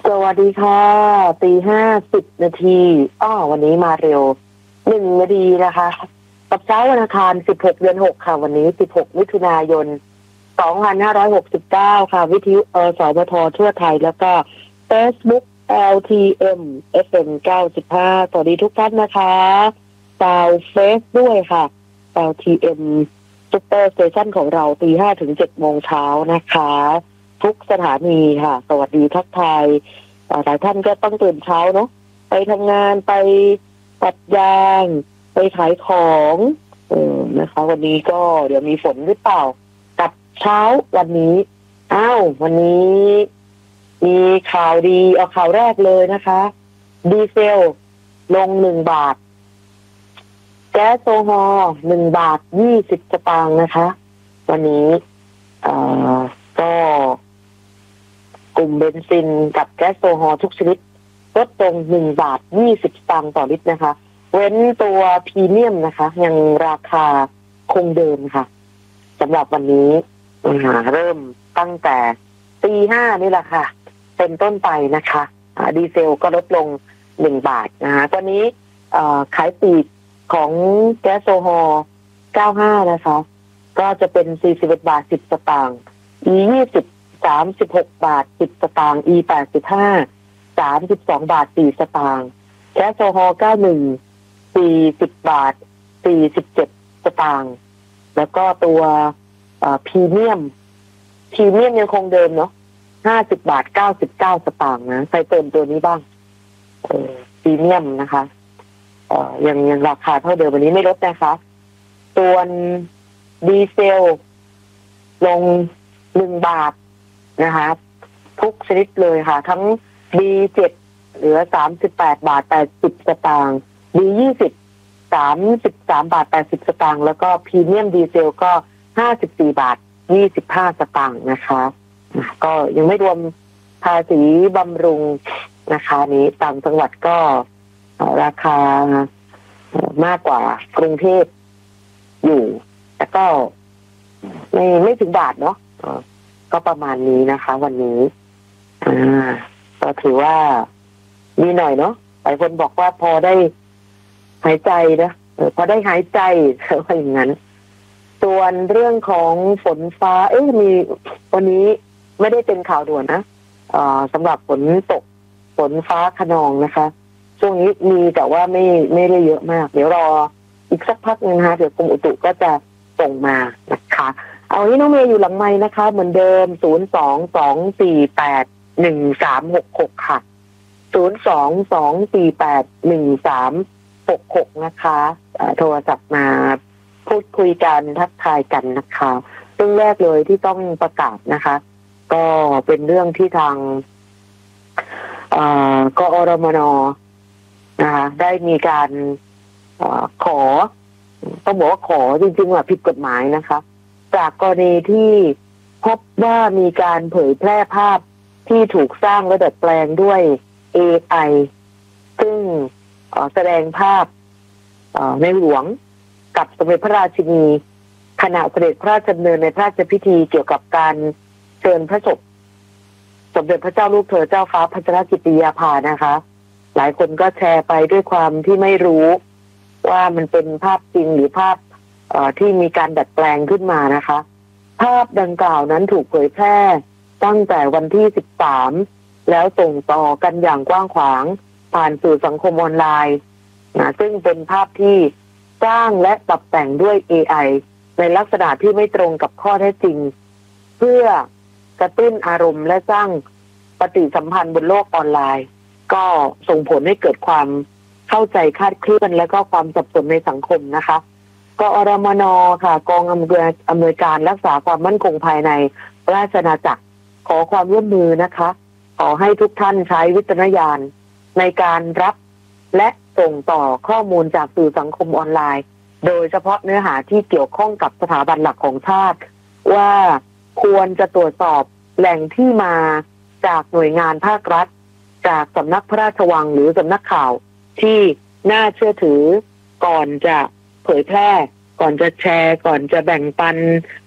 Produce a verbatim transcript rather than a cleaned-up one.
สวัสดีค่ะตีห้าสิบนาทีอ้อวันนี้มาเร็วหนึ่งนาทีนะคะกับเช้าวันอังคารสิบหกเดือนหกค่ะวันนี้สิบหกมิถุนายนสองพันห้าร้อยหกสิบเก้าค่ะวิทยุอสมททั่วไทยแล้วก็ Facebook แอล ที เอ็ม เอฟ เอ็ม เก้าสิบห้าสวัสดีทุกท่านนะคะดาวเฟซด้วยค่ะ แอล ที เอ็ม Super Station ของเราตีห้าถึงเจ็ดโมงเช้านะคะทุกสถานีค่ะสวัสดีทักทายหลายท่านก็ต้องตื่นเช้าเนาะไปทำงานไปตัดยางไปขายของเออนะคะวันนี้ก็เดี๋ยวมีฝนหรือเปล่ากับเช้าวันนี้อ้าววันนี้มีข่าวดีเอาข่าวแรกเลยนะคะดีเซลลงหนึ่งบาทแก๊สโซฮอล์หนึ่งบาทยี่สิบสตางค์นะคะวันนี้อ่าก็กลุ่มเบนซินกับแก๊สโซฮอล์ทุกชนิดลดลงหนึ่งบาทยี่สิบสตางค์ต่อลิตรนะคะเว้นตัวพรีเมียมนะคะยังราคาคงเดิมค่ะสำหรับวันนี้เริ่มตั้งแต่ตีห้านี่แหละค่ะเป็นต้นไปนะคะดีเซลก็ลดลงหนึ่งบาทนะคะตอนนี้ขายปลีกของแก๊สโซฮอล์เก้าสิบห้านะคะก็จะเป็นสี่สิบเอ็ดบาทสิบสตางค์ อี ยี่สิบ สามสิบหกบาทสิบสตางค์ อี แปดสิบห้า สามสิบสองบาทสี่สตางค์แก๊สโซฮอล์เก้าสิบเอ็ด สี่สิบบาทสี่สิบเจ็ดสตางค์แล้วก็ตัวพรีเมียมพรีเมียมยังคงเดิมเนาะห้าสิบบาทเก้าสิบเก้าสตางค์นะใครเติมตัวนี้บ้างเออพรีเมียมนะคะเอ่อยังยังราคาเท่าเดิมวันนี้ไม่ลดนะคะส่วนดีเซลลงหนึ่งบาทนะคะทุกชนิดเลยค่ะทั้ง บี เจ็ด เหลือสามสิบแปดบาทแปดสิบสตางค์ บี ยี่สิบ สามสิบสามบาทแปดสิบสตางค์แล้วก็พรีเมียมดีเซลก็ห้าสิบสี่บาทยี่สิบห้าสตางค์นะคะก็ยังไม่รวมภาษีบำรุงนะคะนี้ต่างจังหวัดก็ราคามากกว่ากรุงเทพอยู่แต่ก็ไม่ไม่ถึงบาทเนาะก็ประมาณนี้นะคะวันนี้อ่าก็ถือว่ามีหน่อยเนาะหลายคนบอกว่าพอได้หายใจนะพอได้หายใจอะไรอย่างนั้นส่วนเรื่องของฝนฟ้าเอ๊ะมีวันนี้ไม่ได้เป็นข่าวด่วนนะอ่าสำหรับฝนตกฝนฟ้าคะนองนะคะช่วงนี้มีแต่ว่าไม่ไม่ได้เยอะมากเดี๋ยวรออีกสักพักนึงนะคะเดี๋ยวกรมอุตุก็จะส่งมานะคะเอาที่น้องเมย์อยู่หลังไม้นะคะเหมือนเดิมศูนย์สองสองสี่แปดหนึ่งสามหกหกค่ะศูนย์สองสองสี่แปดหนึ่งสามหกหกนะคะโทรศัพท์มาพูดคุยกันทักทายกันนะคะเรื่องแรกเลยที่ต้องประกาศนะคะก็เป็นเรื่องที่ทางกอรมนนะคะได้มีการอขอต้องบอกว่าขอจริงๆว่าผิดกฎหมายนะคะจากกรณีที่พบว่ามีการเผยแพร่ภาพที่ถูกสร้างและดัดแปลงด้วย เอ ไอ ซึ่งแสดงภาพในหลวงกับสมเด็จพระราชินีขณะเสด็จพระราชดำเนินในพระราชพิธีเกี่ยวกับการเชิญพระศพสมเด็จพระเจ้าลูกเธอเจ้าฟ้าพัชรกิติยาภานะคะหลายคนก็แชร์ไปด้วยความที่ไม่รู้ว่ามันเป็นภาพจริงหรือภาพที่มีการดัดแปลงขึ้นมานะคะภาพดังกล่าวนั้นถูกเผยแพร่ตั้งแต่วันที่สิบสามแล้วส่งต่อกันอย่างกว้างขวางผ่านสื่อสังคมออนไลน์นะซึ่งเป็นภาพที่สร้างและปรับแต่งด้วย เอ ไอ ในลักษณะที่ไม่ตรงกับข้อเท็จจริงเพื่อกระตุ้นอารมณ์และสร้างปฏิสัมพันธ์บนโลกออนไลน์ก็ส่งผลให้เกิดความเข้าใจคลาดเคลื่อนและก็ความสับสนในสังคมนะคะกอรมนค่ะกองอำนวยอำนวยการรักษาความมั่นคงภายในราชอาณาจักรขอความร่วมมือนะคะขอให้ทุกท่านใช้วิจารณญาณในการรับและส่งต่อข้อมูลจากสื่อสังคมออนไลน์โดยเฉพาะเนื้อหาที่เกี่ยวข้องกับสถาบันหลักของชาติว่าควรจะตรวจสอบแหล่งที่มาจากหน่วยงานภาครัฐจากสำนักพระราชวังหรือสำนักข่าวที่น่าเชื่อถือก่อนจะเผยแพร่ก่อนจะแชร์ก่อนจะแบ่งปัน